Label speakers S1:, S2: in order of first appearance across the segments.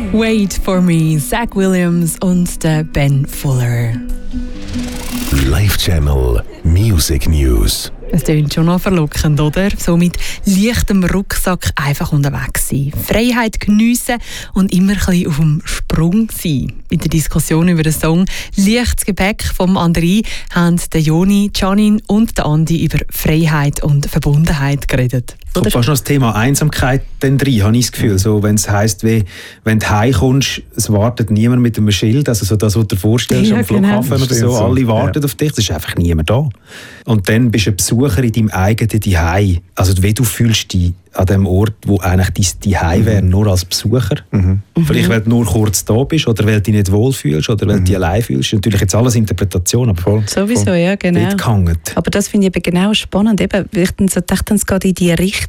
S1: Wait for Me, Zach Williams und der Ben Fuller.
S2: Live Channel Music News.
S1: Es klingt schon noch verlockend, oder? So mit leichtem Rucksack einfach unterwegs sein. Freiheit geniessen und immer ein bisschen auf dem Sprung sein. In der Diskussion über den Song «Leichtes Gepäck» vom André haben der Joni, Janin und der Andi über Freiheit und Verbundenheit geredet.
S3: Kommt fast noch das Thema Einsamkeit dann rein, habe ich das Gefühl. So, wenn es heisst, wie, wenn du heimkommst, es wartet niemand mit einem Schild, also so das, was du dir vorstellst, am Flughafen oder so, alle warten auf dich, es ist einfach niemand da. Und dann bist du ein Besucher in deinem eigenen Zuhause. Also wie du fühlst dich an dem Ort, wo eigentlich dein Zuhause wäre, nur als Besucher. Vielleicht, weil du nur kurz da bist oder weil du dich nicht wohlfühlst oder weil du dich allein fühlst. Natürlich jetzt alles Interpretation, aber voll.
S4: Sowieso, ja, genau. Aber das finde ich eben genau spannend. Eben, ich dachte, es geht in die Richtung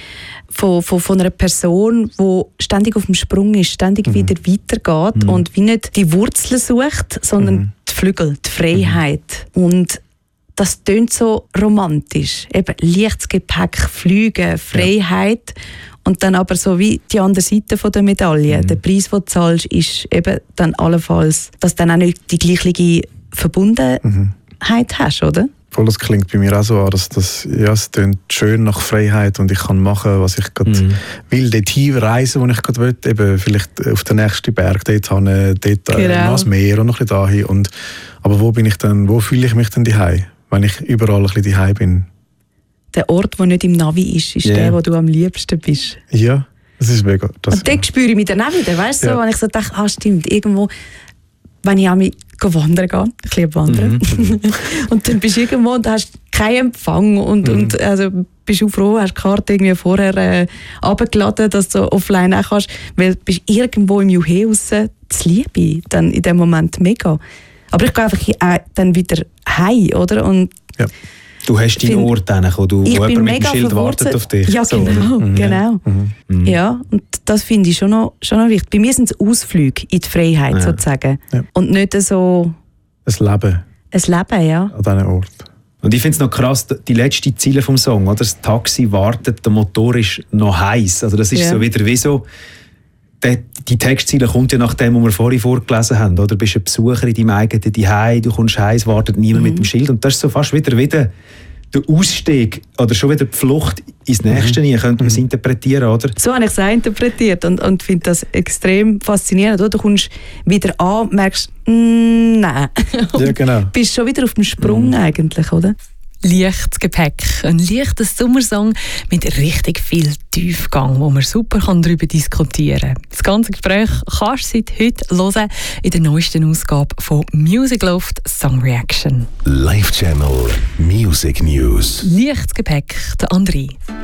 S4: von einer Person, die ständig auf dem Sprung ist, ständig wieder weitergeht und wie nicht die Wurzeln sucht, sondern die Flügel, die Freiheit. Und das tönt so romantisch. Eben leichtes Gepäck, Fliegen, Freiheit. Und dann aber so wie die andere Seite der Medaille. Der Preis, den du zahlst, ist eben dann allenfalls, dass du dann auch nicht die gleiche Verbundenheit hast, oder?
S5: Voll, das klingt bei mir auch so an, dass es tönt schön nach Freiheit und ich kann machen, was ich gerade will, dorthin reisen, wo ich gerade will, eben vielleicht auf den nächsten Berg, dort noch das Meer und noch ein bisschen dahin. Aber wo fühle ich mich denn daheim, wenn ich überall ein bisschen daheim bin?
S4: Der Ort, der nicht im Navi ist der, wo du am liebsten bist.
S5: Ja, das ist mega.
S4: Und dort spüre ich mich dann auch wieder, weißt du, wenn ich so denke, stimmt, irgendwo, wenn ich auch wandern gehe, ich liebe Wandern, und dann bist du irgendwo und hast keinen Empfang und also bist du froh, hast die Karte irgendwie vorher runtergeladen, dass du offline auch kannst, weil du bist irgendwo im Juhe raus, das liebe dann in dem Moment mega. Aber ich gehe einfach dann wieder heim, oder? Und
S3: du hast deinen Ort, wo jemand mit dem Schild wartet auf dich.
S4: Ja, genau. Ja, und das finde ich schon noch wichtig. Bei mir sind es Ausflüge in die Freiheit, sozusagen. Ja. Und nicht so...
S5: Ein Leben.
S4: Ein Leben, ja.
S5: An diesem Ort.
S3: Und ich finde es noch krass, die letzte Ziele vom Song, oder? Das Taxi wartet, der Motor ist noch heiß. Also das ist so wieder wie so... Die Textziele kommt ja nach dem, was wir vorhin vorgelesen haben. Oder? Du bist ein Besucher in deinem eigenen Zuhause, du kommst heim, es wartet niemand mit dem Schild. Und das ist so fast wieder der Ausstieg oder schon wieder die Flucht ins Nächste rein, könnte man es interpretieren, oder?
S4: So habe ich es auch interpretiert und finde das extrem faszinierend. Oder? Du kommst wieder an, merkst, nein.
S5: Ja, genau.
S4: Bist schon wieder auf dem Sprung eigentlich, oder?
S1: Leichtes Gepäck. Ein leichter Sommersong mit richtig viel Tiefgang, wo man super darüber diskutieren kann. Das ganze Gespräch kannst du seit heute hören in der neuesten Ausgabe von Music Loft Song Reaction.
S2: Live Channel Music News.
S1: Leichtes Gepäck, der André.